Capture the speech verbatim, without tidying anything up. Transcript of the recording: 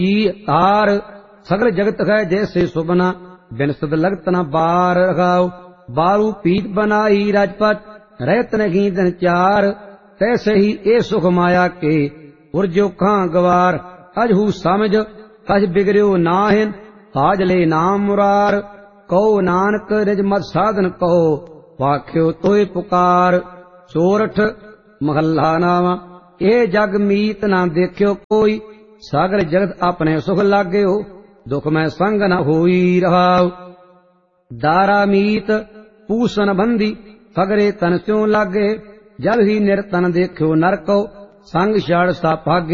जी हार सगल जगत है जैसे सुबना बिन सद लगत न बार रखाओ बारू पीत बनाई राजपट रहत नहीं दिन चार तैसे ही ए सुख माया के उर्जो खां गवार अजहू समझ अज बिगड़ो नाहिन ताज ले नाम मुरार कहो नानक निज मत साधन कहो वाख्यो तोय पुकार चोरठ महला नावा ए जग मीत ना देखियो कोई सागर जगत अपने सुख लाग्यो दुख में संग न होई रहाओ दारा मीत पूसन बंदी सगरे तन स्यों लागे जल ही निरतन देखियो नरको संग छड़ सा भागे